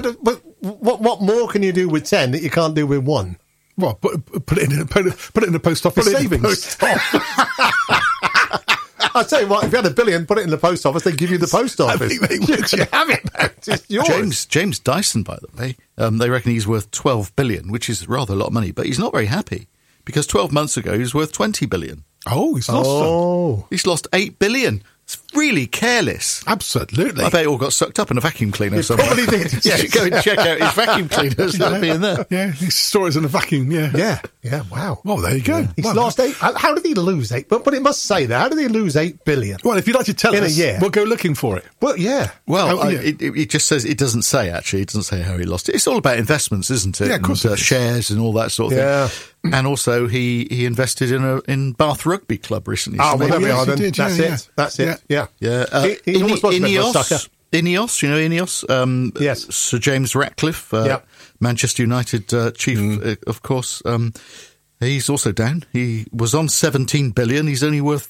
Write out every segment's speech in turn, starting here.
But what more can you do with 10 that you can't do with 1? Well, put it in the post office savings. I'll tell you what, if you had $1 billion, put it in the post office, they'd give you the post office. I think they would. You have it now. It's yours. James Dyson, by the way, they reckon he's worth $12 billion, which is rather a lot of money, but he's not very happy because 12 months ago he was worth $20 billion. Oh, he's lost some. He's lost $8 billion. It's really careless. Absolutely. I bet it all got sucked up in a vacuum cleaner somewhere. Probably did. You should go and check out his vacuum cleaners. That'd be in there. Yeah, he stores in a vacuum, Yeah, wow. Well, there you go. He's lost 8. How did he lose 8? But it must say that. How did he lose $8 billion? Well, if you'd like to tell in us, a year, we'll go looking for it. Well, yeah. Well, Oh, yeah. It just says, it doesn't say, actually. It doesn't say how he lost it. It's all about investments, isn't it? Yeah, of course And, it is. shares and all that sort of Yeah. thing. And also, he invested in Bath Rugby Club recently. Oh, well, there we Yes, are he then. did, That's it. Yeah. Yeah. He almost was meant for a sucker. Ineos, you know Ineos? Yes. Sir James Ratcliffe, Manchester United chief, of course. He's also down. He was on 17 billion. He's only worth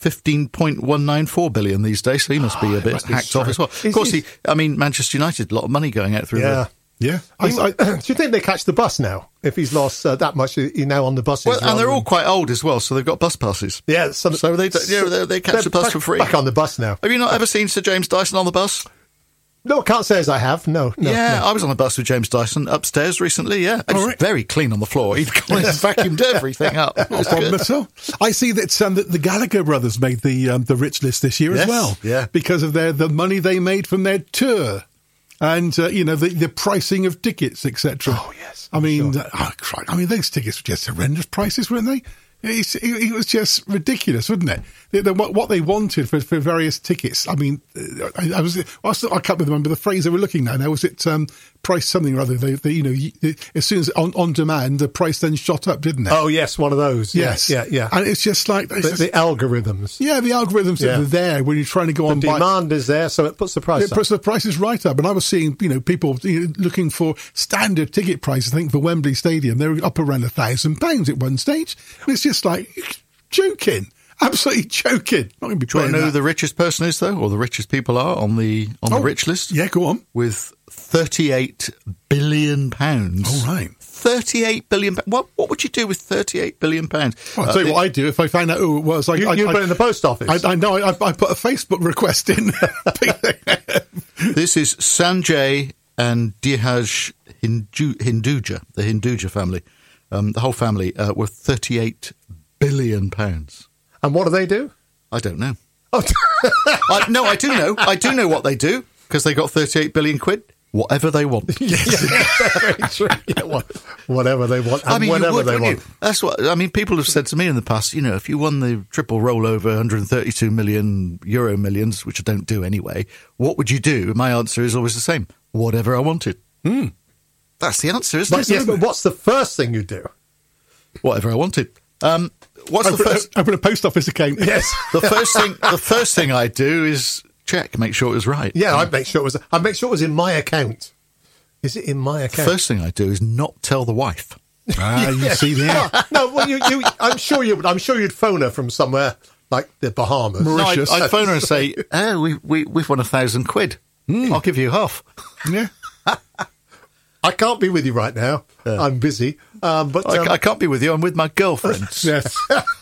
15.194 billion these days, so he must be a bit hacked off as well. Of course, Manchester United, a lot of money going out through there. Yeah. Do you think they catch the bus now? If he's lost that much, he's now on the buses. Well, and they're all quite old as well, so they've got bus passes. Yeah, so they catch the bus for free. Back on the bus now. Have you not ever seen Sir James Dyson on the bus? No, I can't say as I have. No. I was on the bus with James Dyson upstairs recently. Yeah, it was very clean on the floor. He'd gone and vacuumed everything up. It was good. I see that the Gallagher brothers made the rich list this year as well. Yeah, because of the money they made from their tour. And, the pricing of tickets, etc. Oh, yes. I mean, those tickets were just horrendous prices, weren't they? It was just ridiculous, wasn't it? What they wanted for various tickets. I mean, I can't remember the phrase they were looking at now. Was it price something or other? As soon as on demand, the price then shot up, didn't it? Oh, yes, one of those. Yes. Yeah. And it's just like... The algorithms. Yeah, the algorithms that are there when you're trying to go on... The demand is there, so it puts the price up. It puts the prices right up. And I was seeing, people looking for standard ticket prices, I think, for Wembley Stadium. They were up around £1,000 at one stage. And it's just like, joking. Absolutely joking. Not going to be Do you want to know who the richest person is, though? Or the richest people are on the rich list? Yeah, go on. With £38 billion. All right. 38 billion. What would you do with 38 billion pounds? Well, I'll tell you what I do if I find out who it was. You put it in the post office. I know. I put a Facebook request in. This is Sanjay and Dihaj Hinduja, the Hinduja family. The whole family worth 38 billion pounds. And what do they do? I don't know. Oh. No, I do know. I do know what they do because they got 38 billion quid. Whatever they want. Very true. Yeah, whatever they want. And whenever they want. That's what people have said to me in the past. If you won the triple rollover 132 million euro millions, which I don't do anyway, what would you do? My answer is always the same. Whatever I wanted. That's the answer, isn't it? Yes, but what's the first thing you do? Whatever I wanted. Open a post office account. Yes. The first thing I do is make sure it was right. Yeah, I'd make sure it was in my account. Is it in my account? The first thing I do is not tell the wife. You see there. No, well, I'm sure you'd phone her from somewhere like the Bahamas. Mauritius. I'd phone her and say, we've won 1,000 quid. I'll give you half. Yeah. I can't be with you right now. I'm busy. But I can't be with you. I'm with my girlfriends. Yes.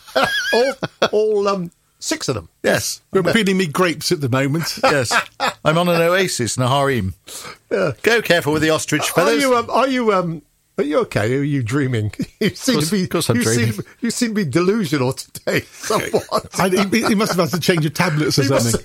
all 6 of them. Yes. We're feeding me grapes at the moment. Yes. I'm on an oasis in a harem. Go careful with the ostrich feathers. Are you okay? Are you dreaming? You seem of course I'm dreaming. You seem to be delusional today, somewhat. He must have had to change a tablets or something.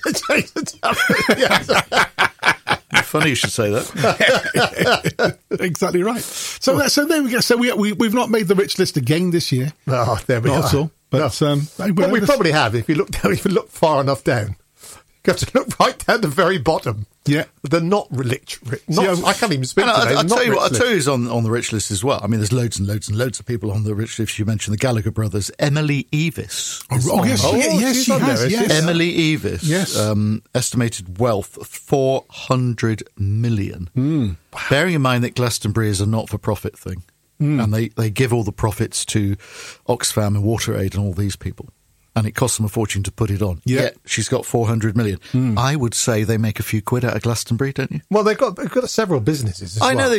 Funny you should say that. Exactly right. So there we go. So we've not made the rich list again this year. Oh, there we are. Not at all. But well, we probably have. If you look down, if you look far enough down, you have to look right down the very bottom. Yeah, the not rich. I can't even speak today. I'll tell you who's on the rich list as well. I mean, there's loads and loads and loads of people on the rich list. You mentioned the Gallagher brothers. Emily Evis. Yes, she has. Yes. Emily Evis. Yes. Estimated wealth of 400 million. Bearing in mind that Glastonbury is a not-for-profit thing. And they give all the profits to Oxfam and WaterAid and all these people. And it costs them a fortune to put it on. Yeah. Yet she's got 400 million. I would say they make a few quid out of Glastonbury, don't you? Well, they've got several businesses as well. I know